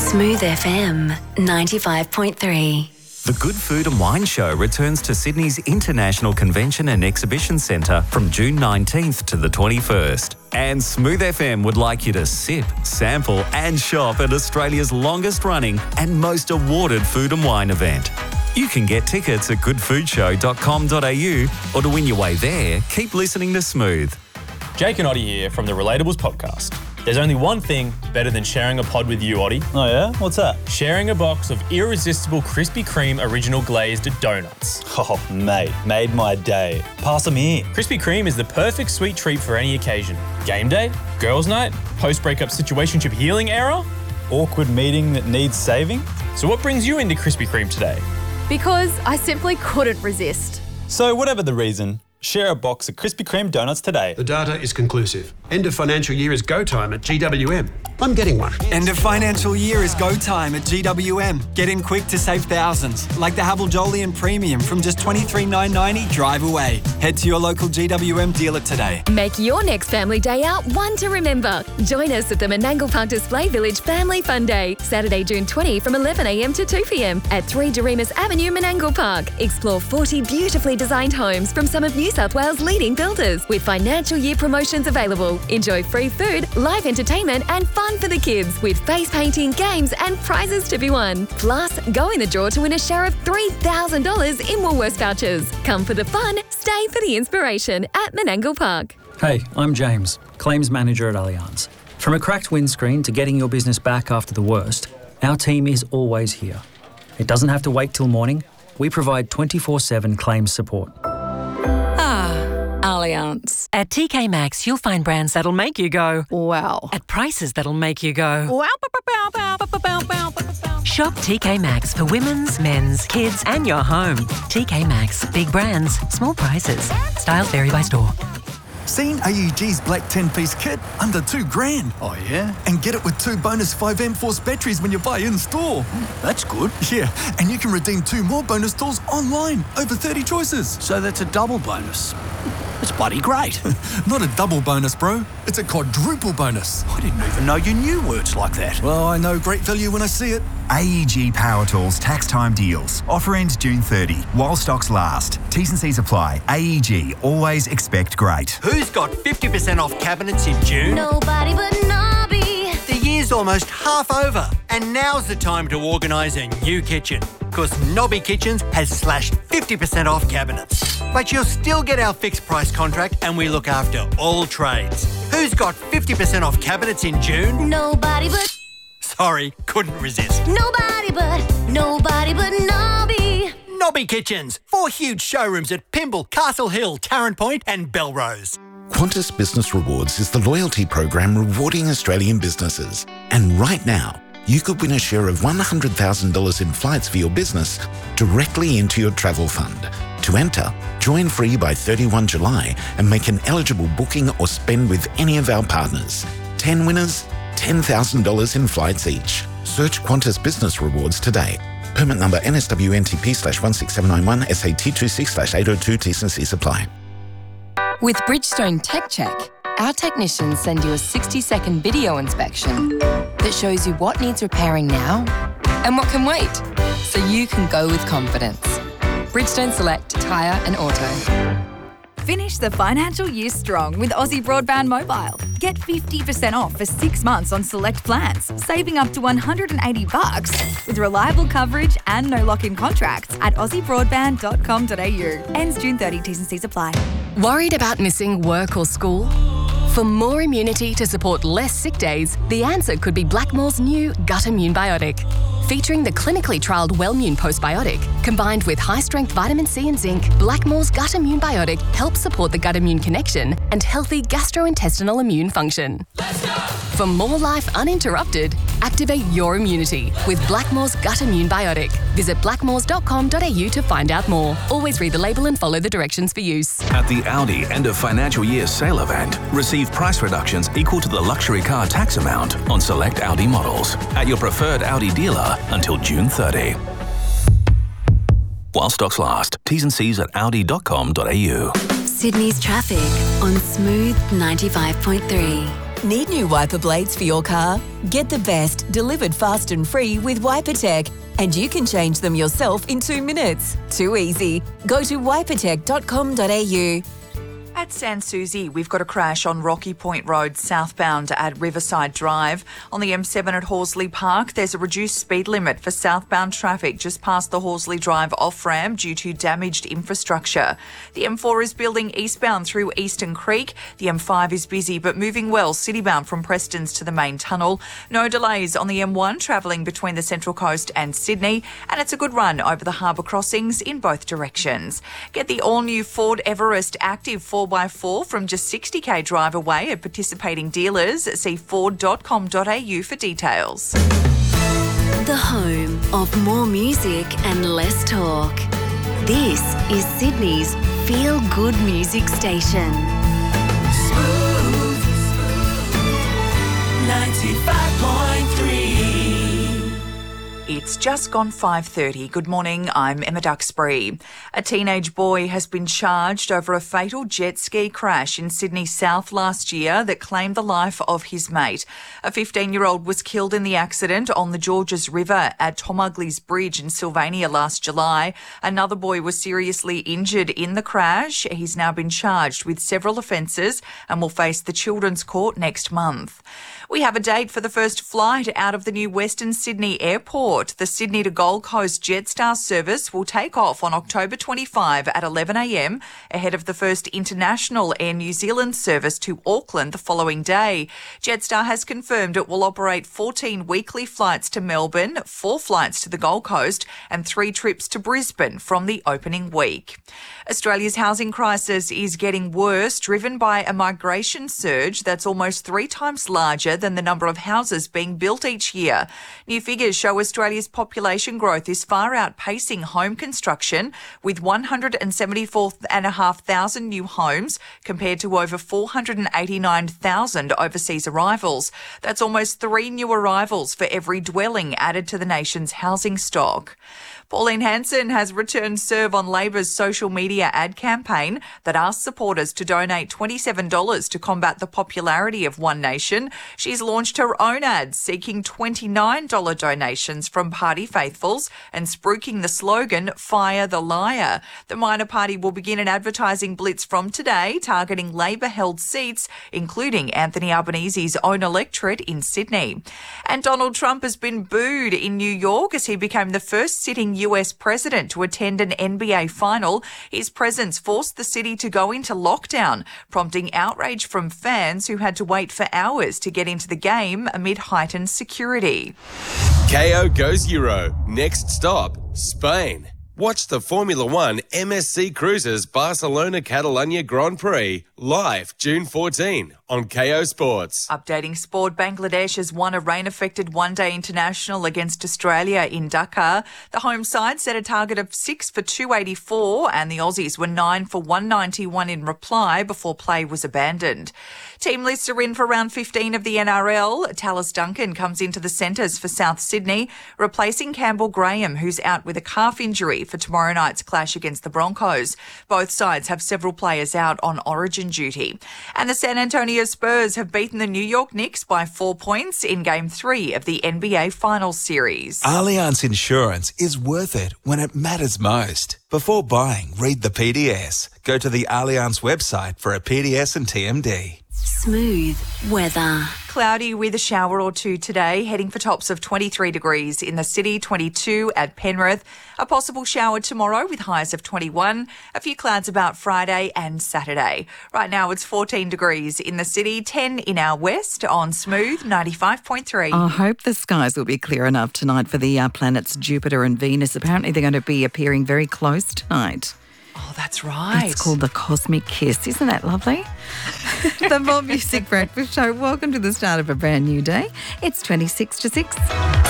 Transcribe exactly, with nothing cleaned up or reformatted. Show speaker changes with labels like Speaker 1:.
Speaker 1: Smooth F M ninety-five point three.
Speaker 2: The Good Food and Wine Show returns to Sydney's International Convention and Exhibition Centre from June nineteenth to the twenty-first. And Smooth F M would like you to sip, sample and shop at Australia's longest running and most awarded food and wine event. You can get tickets at good food show dot com dot a u, or to win your way there, keep listening to Smooth.
Speaker 3: Jake and Oddie here from the Relatables podcast. There's only one thing better than sharing a pod with you, Oddie.
Speaker 4: Oh yeah? What's that?
Speaker 3: Sharing a box of irresistible Krispy Kreme original glazed donuts.
Speaker 4: Oh, mate, made my day. Pass them here.
Speaker 3: Krispy Kreme is the perfect sweet treat for any occasion. Game day, girls' night, post-breakup situationship healing era.
Speaker 4: Awkward meeting that needs saving.
Speaker 3: So what brings you into Krispy Kreme today?
Speaker 5: Because I simply couldn't resist.
Speaker 4: So whatever the reason, share a box of Krispy Kreme donuts today.
Speaker 6: The data is conclusive. End of financial year is go time at G W M. I'm getting one.
Speaker 7: End of financial year is go time at G W M. Get in quick to save thousands, like the Havel Jolyon Premium from just twenty-three thousand nine hundred ninety dollars drive away. Head to your local G W M dealer today.
Speaker 8: Make your next family day out one to remember. Join us at the Menangle Park Display Village Family Fun Day, Saturday, June twentieth from eleven a m to two p m at three Doremus Avenue, Menangle Park. Explore forty beautifully designed homes from some of New South Wales' leading builders with financial year promotions available. Enjoy free food, live entertainment and fun for the kids with face painting, games and prizes to be won. Plus, go in the draw to win a share of three thousand dollars in Woolworths vouchers. Come for the fun, stay for the inspiration at Menangle Park.
Speaker 9: Hey, I'm James, Claims Manager at Allianz. From a cracked windscreen to getting your business back after the worst, our team is always here. It doesn't have to wait till morning. We provide twenty-four seven claims support.
Speaker 10: Allianz. At T K Maxx, you'll find brands that'll make you go,
Speaker 5: wow.
Speaker 10: At prices that'll make you go,
Speaker 5: wow.
Speaker 10: Shop T K Maxx for women's, men's, kids and your home. T K Maxx. Big brands, small prices. Styles vary by store.
Speaker 11: Seen A E G's black ten-piece kit? Under two grand.
Speaker 12: Oh, yeah?
Speaker 11: And get it with two bonus five amp force batteries when you buy in-store.
Speaker 12: Mm, that's good.
Speaker 11: Yeah, and you can redeem two more bonus tools online. Over thirty choices.
Speaker 12: So that's a double bonus. It's bloody great.
Speaker 11: Not a double bonus, bro. It's a quadruple bonus.
Speaker 12: I didn't even know you knew words like that.
Speaker 11: Well, I know great value when I see it.
Speaker 13: A E G Power Tools tax time deals. Offer ends June thirtieth while stocks last. T's and C's apply. A E G, always expect great.
Speaker 14: Who's got fifty percent off cabinets in June?
Speaker 15: Nobody but Nobby.
Speaker 14: The year's almost half over, and now's the time to organise a new kitchen. Because Nobby Kitchens has slashed fifty percent off cabinets. But you'll still get our fixed price contract and we look after all trades. Who's got fifty percent off cabinets in June?
Speaker 15: Nobody but...
Speaker 14: Sorry, couldn't resist.
Speaker 15: Nobody but, nobody but Nobby.
Speaker 14: Nobby Kitchens. Four huge showrooms at Pymble, Castle Hill, Tarrant Point and Belrose.
Speaker 16: Qantas Business Rewards is the loyalty program rewarding Australian businesses. And right now, you could win a share of one hundred thousand dollars in flights for your business directly into your travel fund. To enter, join free by thirty-first of July and make an eligible booking or spend with any of our partners. ten winners, ten thousand dollars in flights each. Search Qantas Business Rewards today. Permit number N S W N T P slash one six seven nine one S A T two six slash eight oh two T's and C's apply.
Speaker 17: With Bridgestone Tech Check, our technicians send you a sixty second video inspection that shows you what needs repairing now and what can wait, so you can go with confidence. Bridgestone Select Tyre and Auto.
Speaker 5: Finish the financial year strong with Aussie Broadband Mobile. Get fifty percent off for six months on select plans, saving up to one hundred eighty bucks with reliable coverage and no lock-in contracts at aussie broadband dot com dot a u. Ends June thirtieth, T's and C's apply.
Speaker 17: Worried about missing work or school? For more immunity to support less sick days, the answer could be Blackmore's new Gut Immune Biotic. Featuring the clinically trialled Wellmune postbiotic, combined with high-strength vitamin C and zinc, Blackmore's Gut Immune Biotic helps support the gut-immune connection and healthy gastrointestinal immune function. Let's go! For more life uninterrupted, activate your immunity with Blackmore's Gut Immune Biotic. Visit blackmores dot com dot a u to find out more. Always read the label and follow the directions for use.
Speaker 18: At the Audi end of financial year sale event, receive price reductions equal to the luxury car tax amount on select Audi models at your preferred Audi dealer until June thirtieth. While stocks last. T's and C's at audi dot com dot a u.
Speaker 1: Sydney's traffic on Smooth ninety-five point three.
Speaker 19: Need new wiper blades for your car? Get the best delivered fast and free with WiperTech, and you can change them yourself in two minutes. Too easy. Go to wipertech dot com dot a u.
Speaker 20: At San Susi, we've got a crash on Rocky Point Road southbound at Riverside Drive. On the M seven at Horsley Park, there's a reduced speed limit for southbound traffic just past the Horsley Drive off-ramp due to damaged infrastructure. The M four is building eastbound through Eastern Creek. The M five is busy but moving well citybound from Prestons to the main tunnel. No delays on the M one travelling between the Central Coast and Sydney, and it's a good run over the harbour crossings in both directions. Get the all-new Ford Everest Active four by four from just sixty k drive away at participating dealers. See ford dot com dot a u for details.
Speaker 1: The home of more music and less talk. This is Sydney's Feel Good Music Station.
Speaker 21: Smooth, ninety-five point three.
Speaker 20: It's just gone five thirty. Good morning, I'm Emma Duxbury. A teenage boy has been charged over a fatal jet ski crash in Sydney South last year that claimed the life of his mate. A fifteen-year-old was killed in the accident on the Georges River at Tom Ugley's Bridge in Sylvania last July. Another boy was seriously injured in the crash. He's now been charged with several offences and will face the Children's Court next month. We have a date for the first flight out of the new Western Sydney Airport. The Sydney to Gold Coast Jetstar service will take off on October twenty-fifth at eleven a m ahead of the first international Air New Zealand service to Auckland the following day. Jetstar has confirmed it will operate fourteen weekly flights to Melbourne, four flights to the Gold Coast and three trips to Brisbane from the opening week. Australia's housing crisis is getting worse, driven by a migration surge that's almost three times larger than the number of houses being built each year. New figures show Australia's population growth is far outpacing home construction, with one hundred seventy-four thousand five hundred new homes compared to over four hundred eighty-nine thousand overseas arrivals. That's almost three new arrivals for every dwelling added to the nation's housing stock. Pauline Hanson has returned serve on Labor's social media ad campaign that asks supporters to donate twenty-seven dollars to combat the popularity of One Nation. She's launched her own ads seeking twenty-nine dollars donations from party faithfuls and spruiking the slogan, Fire the Liar. The minor party will begin an advertising blitz from today, targeting Labor-held seats, including Anthony Albanese's own electorate in Sydney. And Donald Trump has been booed in New York as he became the first sitting U S president to attend an N B A final. His presence forced the city to go into lockdown, prompting outrage from fans who had to wait for hours to get into the game amid heightened security.
Speaker 22: K O goes Euro. Next stop, Spain. Watch the Formula One M S C Cruises Barcelona Catalunya Grand Prix live June fourteenth on K O Sports.
Speaker 20: Updating sport, Bangladesh has won a rain-affected one-day international against Australia in Dhaka. The home side set a target of six for two eighty-four and the Aussies were nine for one ninety-one in reply before play was abandoned. Team lists are in for round fifteen of the N R L. Tallis Duncan comes into the centres for South Sydney, replacing Campbell Graham, who's out with a calf injury for tomorrow night's clash against the Broncos. Both sides have several players out on origin duty. And the San Antonio Spurs have beaten the New York Knicks by four points in Game three of the N B A Finals Series.
Speaker 23: Allianz Insurance is worth it when it matters most. Before buying, read the P D S. Go to the Allianz website for a P D S and T M D.
Speaker 1: Smooth weather.
Speaker 20: Cloudy with a shower or two today, heading for tops of twenty-three degrees in the city, twenty-two at Penrith. A possible shower tomorrow with highs of twenty-one. A few clouds about Friday and Saturday. Right now it's fourteen degrees in the city, ten in our west on Smooth ninety-five point three.
Speaker 24: I hope the skies will be clear enough tonight for the uh, planets Jupiter and Venus. Apparently they're going to be appearing very close tonight.
Speaker 20: Oh, that's right.
Speaker 24: It's called the Cosmic Kiss. Isn't that lovely? The More Music Breakfast Show. Welcome to the start of a brand new day. It's twenty-six to six.